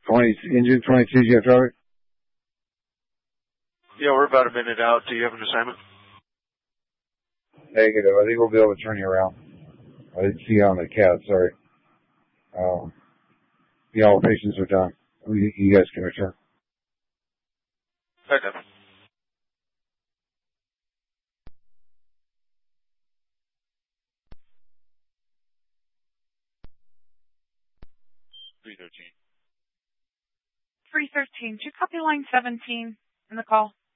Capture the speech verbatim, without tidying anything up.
twenty, engine twenty-two, Jeff Driver? Yeah, we're about a minute out. Do you have an assignment? Negative. I think we'll be able to turn you around. I didn't see you on the cat, sorry. Um, the all patients are done. You, you guys can return. Okay. three thirteen. three thirteen. Do you copy line seventeen in the call?